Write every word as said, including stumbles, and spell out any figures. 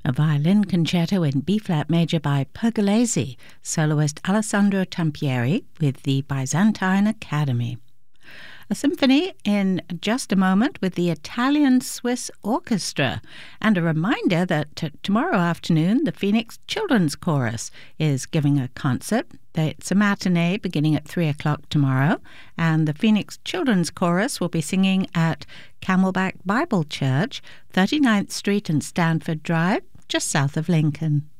A violin concerto in B-flat major by Pergolesi, soloist Alessandro Tampieri with the Byzantine Academy. A symphony in just a moment with the Italian-Swiss Orchestra. And a reminder that t- tomorrow afternoon, the Phoenix Children's Chorus is giving a concert. It's a matinee beginning at three o'clock tomorrow. And the Phoenix Children's Chorus will be singing at Camelback Bible Church, thirty-ninth Street and Stanford Drive, just south of Lincoln.